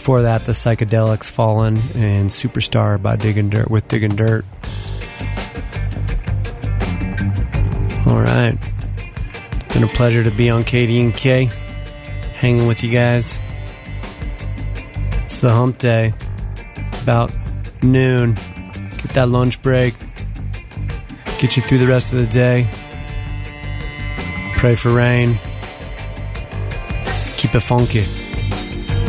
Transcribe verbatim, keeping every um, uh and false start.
Before that, the Psychedelics, Fallen, and Superstar by Diggin' Dirt with Diggin' Dirt. All right. It's been a pleasure to be on K D and K, hanging with you guys. It's the hump day. It's about noon. Get that lunch break. Get you through the rest of the day. Pray for rain. Keep it funky.